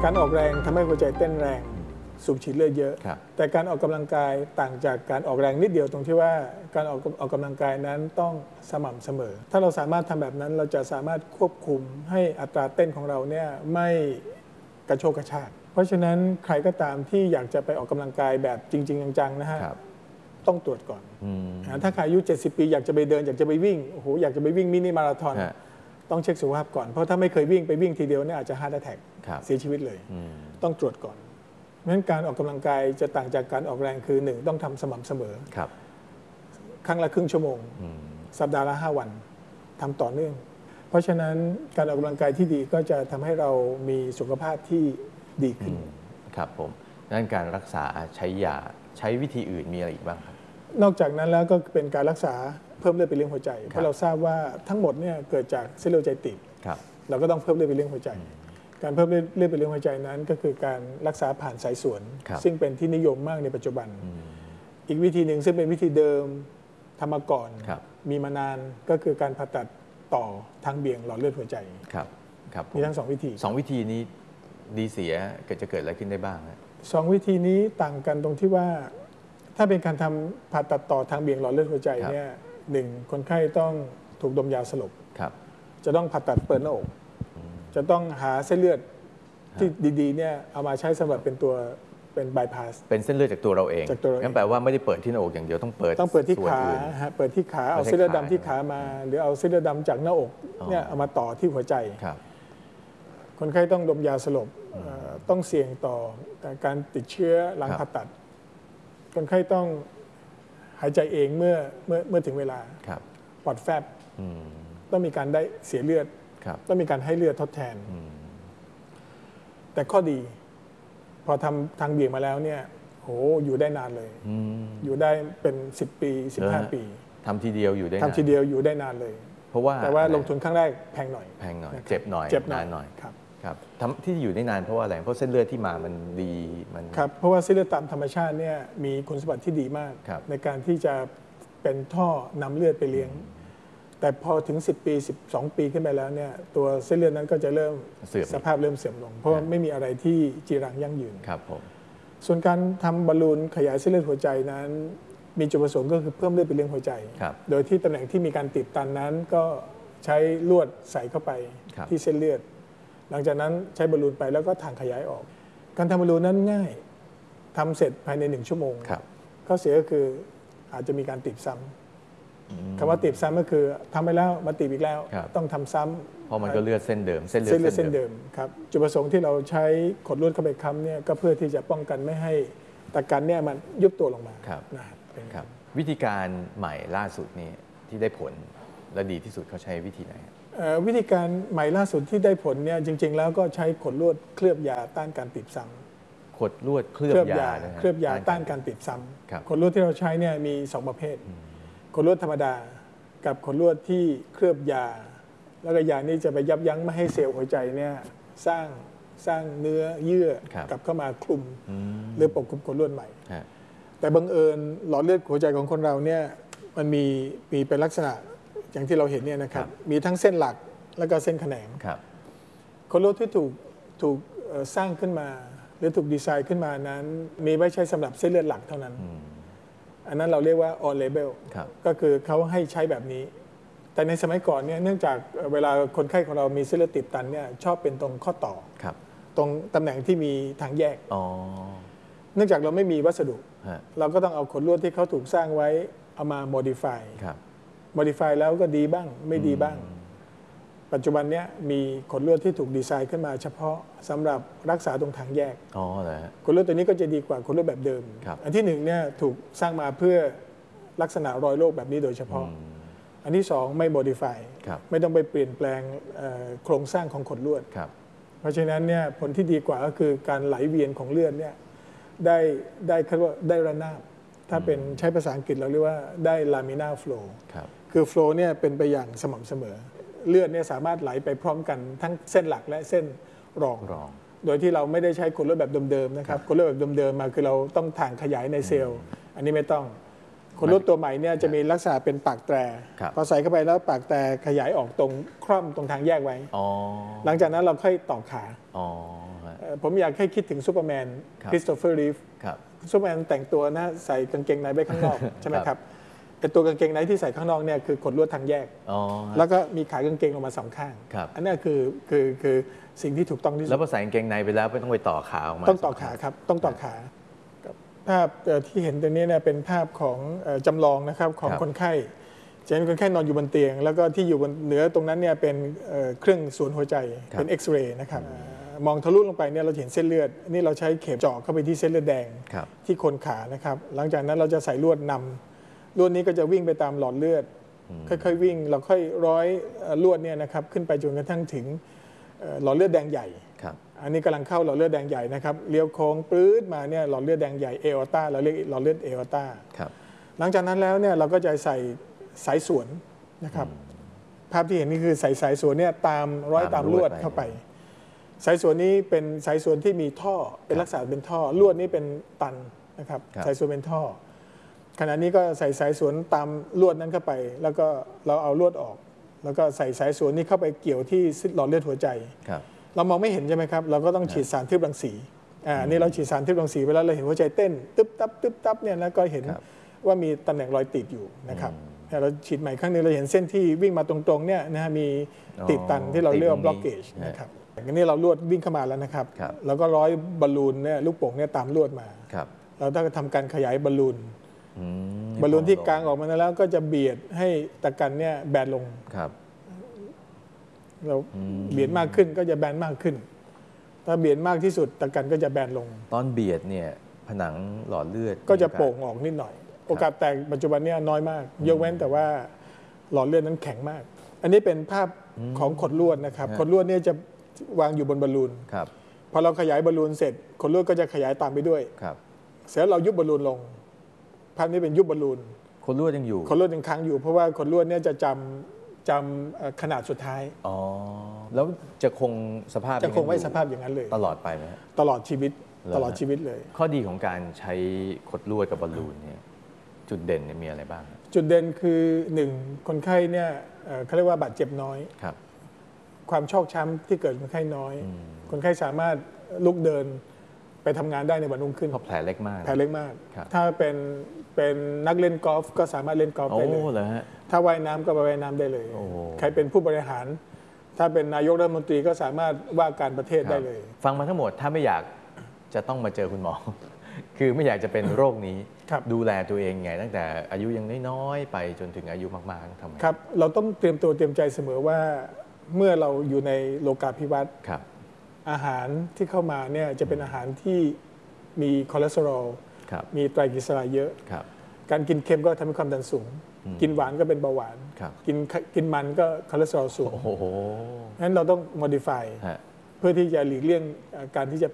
การออกแรงทำให้หัวใจเต้นแรงสูบฉีดเลือดเยอะแต่การออกกำลังกายต่างจากการออกแรงนิดเดียวตรงที่ว่าการออกกำลังกายนั้นต้องสม่ำเสมอถ้าเราสามารถทำแบบนั้นเราจะสามารถควบคุมให้อัตราเต้นของเราเนี่ยไม่กระโชกกระชากเพราะฉะนั้นใครก็ตามที่อยากจะไปออกกำลังกายแบบจริงๆจังๆนะฮะต้องตรวจก่อนถ้าใครอายุ70 ปีอยากจะไปเดินอยากจะไปวิ่งโอ้โหอยากจะไปวิ่งมินิมาราธอนต้องเช็คสุขภาพก่อนเพราะถ้าไม่เคยวิ่งไปวิ่งทีเดียวเนี่ยอาจจะฮาร์ทแอทแทคเสียชีวิตเลยต้องตรวจก่อนเพราะฉะนั้นการออกกำลังกายจะต่างจากการออกแรงคือ1ต้องทำสม่ำเสมอครั้งละครึ่งชั่วโมงสัปดาห์ละ5 วันทำต่อเนื่องเพราะฉะนั้นการออกกำลังกายที่ดีก็จะทำให้เรามีสุขภาพที่ดีขึ้นครับผมด้านการรักษาใช้ยาใช้วิธีอื่นมีอะไรอีกบ้างครับนอกจากนั้นแล้วก็เป็นการรักษาเพิ่มเลือดไปเลี้ยงหัวใจเพราะเราทราบว่าทั้งหมดเนี่ยเกิดจากเส้นเลือดหัวใจตีบเราก็ต้องเพิ่มเลือดไปเลี้ยงหัวใจการเพิ่มเลือดไปเลี้ยงหัวใจนั้นก็คือการรักษาผ่านสายสวนซึ่งเป็นที่นิยมมากในปัจจุบันอีกวิธีหนึ่งซึ่งเป็นวิธีเดิมทำมาก่อนมีมานานก็คือการผ่าตัดต่อทางเบี่ยงหลอดเลือดหัวใจมีทั้ง2 วิธี 2 วิธีนี้ดีเสียจะเกิดอะไรขึ้นได้บ้าง 2 วิธีนี้ต่างกันตรงที่ว่าถ้าเป็นการทำผ่าตัดต่อทางเบี่ยงหลอดเลือดหัวใจเนี่ย1คนไข้ต้องถูกดมยาสลบจะต้องผ่าตัดเปิดหน้าอกจะต้องหาเส้นเลือดที่ดีๆเนี่ยเอามาใช้สำหรับเป็นบายพาสเป็นเส้นเลือดจากตัวเราเองงั้นแปลว่าไม่ได้เปิดที่หน้าอกอย่างเดียวต้องเปิดที่ขาเปิดที่ขาเอาเส้นเลือดดำที่ขามาหรือเอาเส้นเลือดดำจากหน้าอกเนี่ยเอามาต่อที่หัวใจคนไข้ต้องดมยาสลบต้องเสี่ยงต่อการติดเชื้อหลังผ่าตัดคนไข้ต้องหายใจเองเมื่อถึงเวลาปอดแฟบต้องมีการได้เสียเลือดต้องมีการให้เลือดทดแทนแต่ข้อดีพอทำทางเบี่ยงมาแล้วเนี่ยโหอยู่ได้นานเลยอยู่ได้เป็น10 ปี15 ปีทำทีเดียวอยู่ได้นานเลยแต่ว่าลงทุนครั้งแรกแพงหน่อยเจ็บหน่อยนานหน่อยครับที่อยู่ได้นานเพราะว่าอะไรเพราะเส้นเลือดที่มามันดีมันครับเพราะว่าเส้นเลือดตามธรรมชาติเนี่ยมีคุณสมบัติที่ดีมากในการที่จะเป็นท่อนำเลือดไปเลี้ยงแต่พอถึง10 ปี12 ปีขึ้นไปแล้วเนี่ยตัวเส้นเลือดนั้นก็จะเริ่มสภาพเริ่มเสื่อมลงเพราะไม่มีอะไรที่จีรังยั่งยืนครับผมส่วนการทำบอลลูนขยายเส้นเลือดหัวใจนั้นมีจุดประสงค์ก็คือเพิ่มเลือดไปเลี้ยงหัวใจโดยที่ตำแหน่งที่มีการตีบตันนั้นก็ใช้ลวดใส่เข้าไปที่เส้นเลือดหลังจากนั้นใช้บอลลูนไปแล้วก็ถ่างขยายออกการทำบอลลูนนั้นง่ายทำเสร็จภายใน1 ชั่วโมงข้อเสียก็คืออาจจะมีการตีบซ้ำคำว่าตีบซ้ำก็คือทำไปแล้วมาตีบอีกแล้วต้องทำซ้ำเพราะมันก็เลือดเส้นเดิมเส้นเดิมครับจุดประสงค์ที่เราใช้ขดลวดเข้าไปค้ำเนี่ยก็เพื่อที่จะป้องกันไม่ให้ตะกันเนี่ยมันยุบตัวลงมานะครับวิธีการใหม่ล่าสุดนี้ที่ได้ผลและดีที่สุดเขาใช้วิธีไหนวิธีการใหม่ล่าสุดที่ได้ผลเนี่ยจริงๆแล้วก็ใช้ขดลวดเคลือบยาต้านการติดซ้ำขดลวดเคลือบยาต้านการติดซ้ำขดลวดที่เราใช้เนี่ยมี2 ประเภทขดลวดธรรมดากับขดลวดที่เคลือบยาแล้วก็ยานี้จะไปยับยั้งไม่ให้เซลล์หัวใจเนี่ยสร้างเนื้อเยื่อกลับเข้ามาคลุมหรือปกคลุมขดลวดใหม่แต่บังเอิญหลอดเลือดหัวใจของคนเราเนี่ยมันมีเป็นลักษณะอย่างที่เราเห็นเนี่ยนะครับมีทั้งเส้นหลักแล้วก็เส้นแขนงขดลวดที่ถูกสร้างขึ้นมาหรือถูกดีไซน์ขึ้นมานั้นมีไว้ใช้สำหรับเส้นเลือดหลักเท่านั้นอันนั้นเราเรียกว่า on label ก็คือเขาให้ใช้แบบนี้แต่ในสมัยก่อนเนี่ยเนื่องจากเวลาคนไข้ของเรามีเส้นเลือดตีบตันเนี่ยชอบเป็นตรงข้อต่อตรงตำแหน่งที่มีทางแยกเนื่องจากเราไม่มีวัสดุเราก็ต้องเอาขดลวดที่เขาถูกสร้างไว้เอามา modify แล้วก็ดีบ้างไม่ดีบ้างปัจจุบันเนี้ยมีขดลวดที่ถูกดีไซน์ขึ้นมาเฉพาะสำหรับรักษาตรงทางแยกขดลวดตัวนี้ก็จะดีกว่าขดลวดแบบเดิมอันที่1เนี่ยถูกสร้างมาเพื่อลักษณะรอยโรคแบบนี้โดยเฉพาะอันที่2ไม่ modify ไม่ต้องไปเปลี่ยนแปลงโครงสร้างของขดลวดเพราะฉะนั้นเนี่ยผลที่ดีกว่าก็คือการไหลเวียนของเลือดเนี่ยได้ระนาบถ้าเป็นใช้ภาษาอังกฤษเราเรียกว่าได้ laminar flow คือ flow เนี่ยเป็นไปอย่างสม่ำเสมอเลือดเนี่ยสามารถไหลไปพร้อมกันทั้งเส้นหลักและเส้นรองโดยที่เราไม่ได้ใช้ขดลวดแบบเดิมๆนะครับขดลวดแบบเดิมๆมาคือเราต้องถ่างขยายในเซลล์อันนี้ไม่ต้องขดลวดตัวใหม่เนี่ยจะมีลักษณะเป็นปากแตรพอใส่เข้าไปแล้วปากแตรขยายออกตรงคร่อมตรงทางแยกไว้หลังจากนั้นเราค่อยต่อขาผมอยากให้คิดถึงซูเปอร์แมนครับคริสโตเฟอร์รีฟครับซูเปอร์แมนแต่งตัวนะใส่กางเกงในไว้ข้างนอก ใช่ไหมครับแต่ตัวกางเกงในที่ใส่ข้างนอกเนี่ยคือขดลวดทางแยกอ๋อแล้วก็มีขายกางเกงออกมาสองข้างครับอันนี้คือสิ่งที่ถูกต้องที่สุแล้วดพอใส่กางเกงในไปแล้วไม่ต้องไปต่อขาออกมาต้องต่อขาครับต้องต่อขาครับภาพที่เห็นตรงนี้เนี่ยเป็นภาพของจำลองนะครับของคนไข้จะเห็นคนไข้นอนอยู่บนเตียง แล้วก็ที่อยู่บนเหนือตรงนั้นเนี่ยเป็นเครื่องสูนหัวใจเป็นเอ็กซเรย์นะครับมองทะลุลงไปเนี่ยเราเห็นเส้นเลือดนี่เราใช้เข็มเจาะเข้าไปที่เส้นเลือดแดงครับที่โคนขานะครับหลังจากนั้นเราจะใส่ลวดนำลวดนี้ก็จะวิ่งไปตามหลอดเลือดค่อยๆวิ่งเราค่อยร้อยลวดเนี่ยนะครับขึ้นไปจนกระทั่งถึงหลอดเลือดแดงใหญ่ครับอันนี้กำลังเข้าหลอดเลือดแดงใหญ่นะครับเลี้ยวโค้งปลื้ดมาเนี่ยหลอดเลือดแดงใหญ่เอออต้าเราเรียกหลอดเลือดเอออต้าครับหลังจากนั้นแล้วเนี่ยเราก็จะใส่สายสวนนะครับภาพที่เห็นนี่คือใส่สายสวนเนี่ยตามร้อยตามลวดเข้าไปสายสวนนี้เป็นสายสวนที่มีท่อเป็นลักษณะเป็นท่อลวดนี้เป็นตันนะครับสายสวนเป็นท่อขณะนี้ก็ใส่สายสวนตามลวดนั้นเข้าไปแล้วก็เราเอาลวดออกแล้วก็ใส่สายสวนนี้เข้าไปเกี่ยวที่หลอดเลือดหัวใจครับเรามองไม่เห็นใช่ไหมครับเราก็ต้องฉีดสารทึบรังสีนี่เราฉีดสารทึบรังสีไปแล้วเราเห็นหัวใจเต้นตึ๊บตับตึ๊บตับเนี่ยแล้วก็เห็นว่ามีตำแหน่งรอยติดอยู่นะครับเราฉีดใหม่ครั้งนึงเราเห็นเส้นที่วิ่งมาตรงๆเนี่ยนะฮะมีติดตันที่เราเรียกว่า blockage นะครับอันนี้เราลวดวิ่งเข้ามาแล้วนะครับแล้วก็ร้อยบอลลูนเนี่ยลูกโป่งเนี่ยตามลวดมาเราต้องทำการขยายบอลลูนที่กางออกมาแล้วก็จะเบียดให้ตะกันเนี่ยแบนลงเราเบียดมากขึ้นก็จะแบนมากขึ้นถ้าเบียดมากที่สุดตะกันก็จะแบนลงตอนเบียดเนี่ยผนังหลอดเลือดก็จะโป่งออกนิดหน่อยโอกาสแตกปัจจุบันเนี่ยน้อยมากยกเว้นแต่ว่าหลอดเลือดนั้นแข็งมาก อันนี้เป็นภาพของขดลวดนะครับขดลวดเนี่ยจะวางอยู่บนบอลลูนพอเราขยายบอลลูนเสร็จขดลวดก็จะขยายตามไปด้วยเสร็จเรายุบบอลลูนลงภาพนี้เป็นยุบบอลลูนขดลวดยังอยู่ขดลวดยังค้างอยู่เพราะว่าขดลวดเนี่ยจะจำขนาดสุดท้ายอ๋อแล้วจะคงสภาพจะคงไว้สภาพอย่างนั้นเลยตลอดไปไหมตลอดชีวิตเลยข้อดีของการใช้ขดลวดกับบอลลูนเนี่ยจุดเด่นมีอะไรบ้างจุดเด่นคือ1คนไข้เนี่ยเขาเรียกว่าบาดเจ็บน้อยความชอกช้ำที่เกิดคนไข้น้อยคนไข้สามารถลุกเดินไปทำงานได้ในวันรุ่งขึ้นเพราะแผลเล็กมากถ้าเป็นนักเล่นกอล์ฟก็สามารถเล่นกอล์ฟได้เลยถ้าว่ายน้ำก็ไปว่ายน้ำได้เลยใครเป็นผู้บริหารถ้าเป็นนายกรัฐมนตรีก็สามารถว่าการประเทศได้เลยฟังมาทั้งหมดถ้าไม่อยากจะต้องมาเจอคุณหมอ คือไม่อยากจะเป็นโรคนี้ดูแลตัวเองไงตั้งแต่อายุยังน้อยๆไปจนถึงอายุมากๆทำไงครับเราต้องเตรียมตัวเตรียมใจเสมอว่าเมื่อเราอยู่ในโลกาภิวัตน์อาหารที่เข้ามาเนี่ยจะเป็นอาหารที่มีคอเลสเตอรอลมีไตรกลีเซอไรด์เยอะการกินเค็มก็ทำให้ความดันสูงกินหวานก็เป็นเบาหวานกินมันก็คอเลสเตอรอลสูงงั้นเราต้อง modify เพื่อที่จะหลีกเลี่ยงการที่จะ